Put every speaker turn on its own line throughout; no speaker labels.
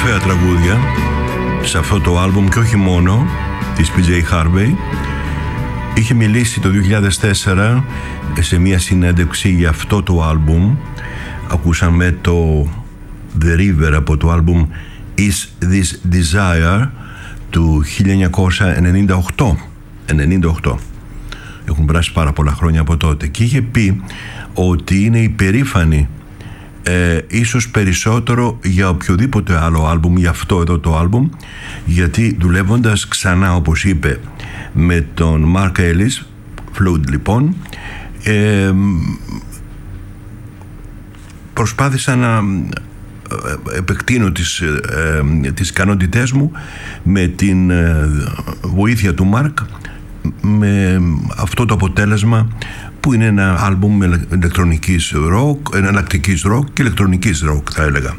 κορυφαία τραγούδια σε αυτό το άλμπουμ και όχι μόνο, της PJ Harvey. Είχε μιλήσει το 2004 σε μια συνέντευξη για αυτό το άλμπουμ. Ακούσαμε το The River από το άλμπουμ Is This Desire του 1998. Έχουν περάσει πάρα πολλά χρόνια από τότε και είχε πει ότι είναι υπερήφανη ίσως περισσότερο για οποιοδήποτε άλλο άλμπουμ, για αυτό εδώ το άλμπουμ, γιατί δουλεύοντας ξανά, όπως είπε, με τον Mark Ellis, Flood λοιπόν, προσπάθησα να επεκτείνω τις ικανότητές μου με την βοήθεια του Mark, με αυτό το αποτέλεσμα που είναι ένα άλμπουμ ηλεκτρονικής ροκ, εναλλακτικής ροκ και ηλεκτρονικής ροκ, θα έλεγα.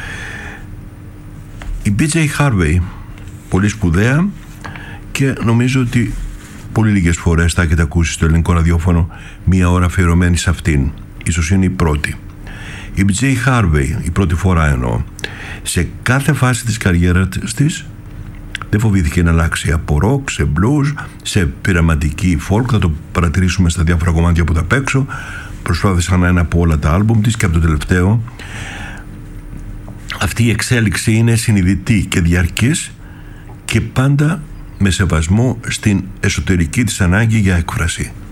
Η PJ Harvey, πολύ σπουδαία, και νομίζω ότι πολύ λίγες φορές θα έχετε ακούσει στο ελληνικό ραδιόφωνο μία ώρα αφιερωμένη σε αυτήν. Ίσως είναι η πρώτη. Η PJ Harvey, η πρώτη φορά εννοώ, σε κάθε φάση της καριέρας της δεν φοβήθηκε να αλλάξει από rock σε blues, σε πειραματική folk. Θα το παρατηρήσουμε στα διάφορα κομμάτια που θα παίξω. Προσπάθησα να είναι από όλα τα άλμπουμ της και από το τελευταίο. Αυτή η εξέλιξη είναι συνειδητή και διαρκής και πάντα με σεβασμό στην εσωτερική της ανάγκη για έκφραση.